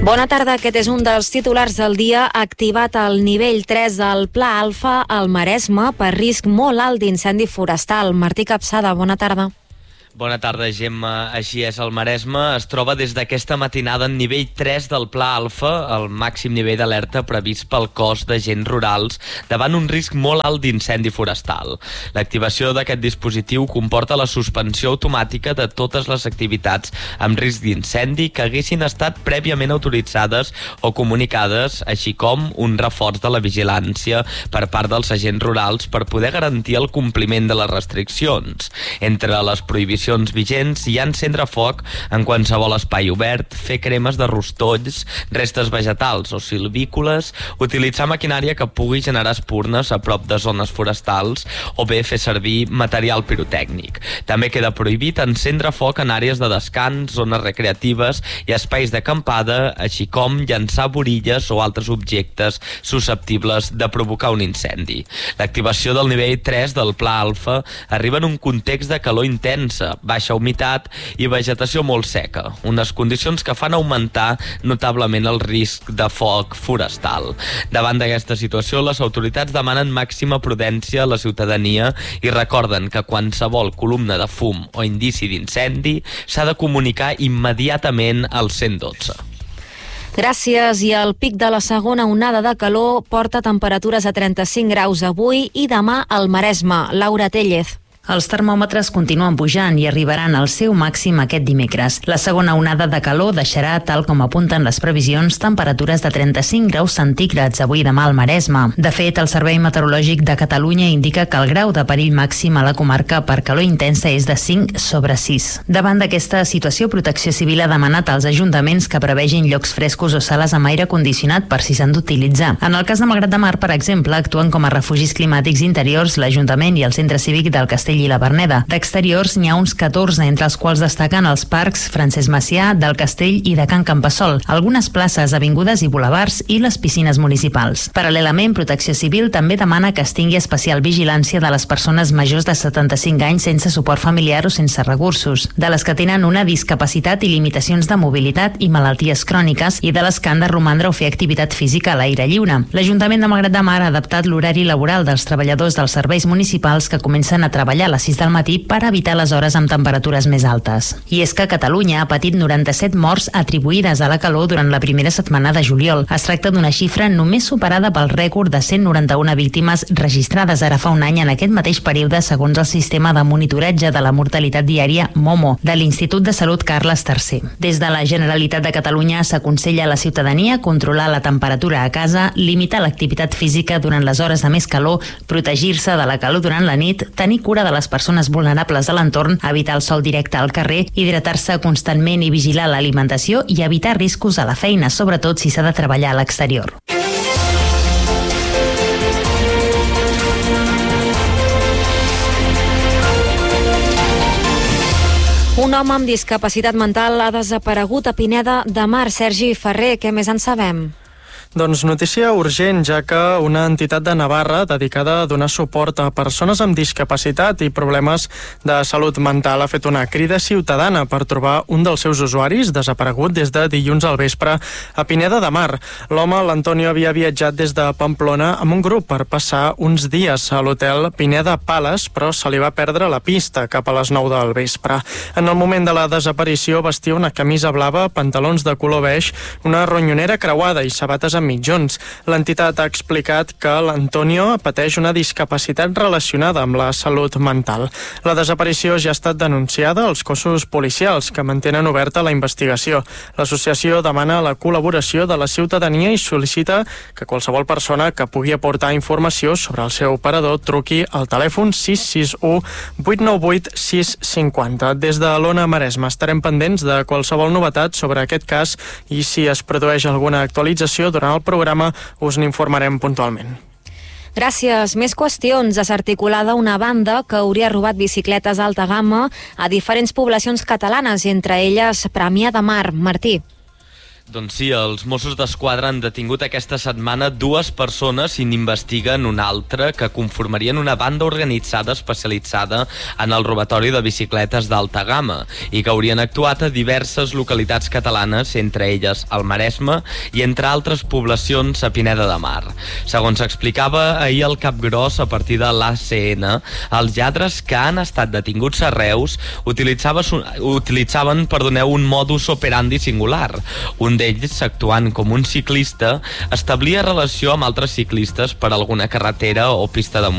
Bona tarda, aquest és un dels titulars del dia. Activat el nivell 3 del Pla Alfa al Maresme per risc molt alt d'incendi forestal. Martí Capçada, bona tarda. Bona tarda, Gemma. Així és, el Maresme es troba des d'aquesta matinada en nivell 3 del Pla Alfa, el màxim nivell d'alerta previst pel cos d'agents rurals davant un risc molt alt d'incendi forestal. L'activació d'aquest dispositiu comporta la suspensió automàtica de totes les activitats amb risc d'incendi que haguessin estat prèviament autoritzades o comunicades, així com un reforç de la vigilància per part dels agents rurals per poder garantir el compliment de les restriccions. Entre les prohibicions vigents hi ha encendre foc en qualsevol espai obert, fer cremes de rostolls, restes vegetals o silvícoles, utilitzar maquinària que pugui generar espurnes a prop de zones forestals o bé fer servir material pirotècnic. També queda prohibit encendre foc en àrees de descans, zones recreatives i espais d'acampada, així com llançar borilles o altres objectes susceptibles de provocar un incendi. L'activació del nivell 3 del Pla Alfa arriba en un context de calor intensa, baixa humitat i vegetació molt seca, unes condicions que fan augmentar notablement el risc de foc forestal. Davant d'aquesta situació, les autoritats demanen màxima prudència a la ciutadania i recorden que qualsevol columna de fum o indici d'incendi s'ha de comunicar immediatament al 112. Gràcies. I el pic de la segona onada de calor porta temperatures a 35 graus avui i demà al Maresme. Laura Tellez. Els termòmetres continuen pujant i arribaran al seu màxim aquest dimecres. La segona onada de calor deixarà, tal com apunten les previsions, temperatures de 35 graus centígrads avui i demà al Maresme. De fet, el Servei Meteorològic de Catalunya indica que el grau de perill màxim a la comarca per calor intensa és de 5/6. Davant d'aquesta situació, Protecció Civil ha demanat als ajuntaments que prevegin llocs frescos o sales amb aire condicionat per si s'han d'utilitzar. En el cas de Malgrat de Mar, per exemple, actuen com a refugis climàtics interiors l'Ajuntament i el Centre Cívic del Castell i la Verneda. D'exteriors n'hi ha uns 14, entre els quals destaquen els parcs Francesc Macià, del Castell i de Can Campassol, algunes places, avingudes i bulevards i les piscines municipals. Paral·lelament, Protecció Civil també demana que es tingui especial vigilància de les persones majors de 75 anys sense suport familiar o sense recursos, de les que tenen una discapacitat i limitacions de mobilitat i malalties cròniques i de les que han de romandre o fer activitat física a l'aire lliure. L'Ajuntament de Malgrat de Mar ha adaptat l'horari laboral dels treballadors dels serveis municipals que comencen a treballar a les 6 del matí per evitar les hores amb temperatures més altes. I és que Catalunya ha patit 97 morts atribuïdes a la calor durant la primera setmana de juliol. Es tracta d'una xifra només superada pel rècord de 191 víctimes registrades ara fa un any en aquest mateix període, segons el sistema de monitoratge de la mortalitat diària MOMO de l'Institut de Salut Carles III. Des de la Generalitat de Catalunya s'aconsella a la ciutadania controlar la temperatura a casa, limitar l'activitat física durant les hores de més calor, protegir-se de la calor durant la nit, tenir cura de les persones vulnerables de l'entorn, evitar el sol directe al carrer, hidratar-se constantment i vigilar l'alimentació i evitar riscos a la feina, sobretot si s'ha de treballar a l'exterior. Un home amb discapacitat mental ha desaparegut a Pineda de Mar. Sergi Ferrer, què més en sabem? Doncs notícia urgent, ja que una entitat de Navarra dedicada a donar suport a persones amb discapacitat i problemes de salut mental ha fet una crida ciutadana per trobar un dels seus usuaris desaparegut des de dilluns al vespre a Pineda de Mar. L'home, l'Antonio, havia viatjat des de Pamplona amb un grup per passar uns dies a l'hotel Pineda Palace, però se li va perdre la pista cap a les 9 del vespre. En el moment de la desaparició vestia una camisa blava, pantalons de color beix, una ronyonera creuada i sabates amb mitjons. L'entitat ha explicat que l'Antonio pateix una discapacitat relacionada amb la salut mental. La desaparició ja ha estat denunciada als cossos policials que mantenen oberta la investigació. L'associació demana la col·laboració de la ciutadania i sol·licita que qualsevol persona que pugui aportar informació sobre el seu parador truqui al telèfon 661 898 650. Des de l'Ona Maresme estarem pendents de qualsevol novetat sobre aquest cas i si es produeix alguna actualització durant el programa us n'informarem puntualment. Gràcies. Més qüestions. Desarticulada una banda que hauria robat bicicletes d'alta gamma a diferents poblacions catalanes, entre elles Premià de Mar. Martí. Doncs sí, els Mossos d'Esquadra han detingut aquesta setmana 2 persones i n'investiguen una altra que conformarien una banda organitzada especialitzada en el robatori de bicicletes d'alta gamma i que haurien actuat a diverses localitats catalanes, entre elles el Maresme i entre altres poblacions a Pineda de Mar. Segons explicava ahir el Capgròs, a partir de l'ACN, els lladres que han estat detinguts a Reus utilitzaven un modus operandi singular. Un d'ells, actuant com un ciclista, establia relació amb altres ciclistes per alguna carretera o pista de